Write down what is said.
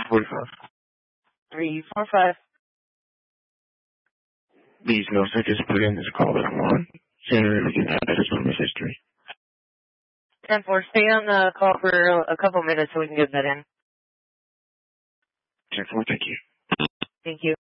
345. 345. These notes I just put in this call that I'm on. Senator, we can add that as on this history. 10-4, stay on the call for a couple minutes so we can get that in. 10-4, thank you. Thank you.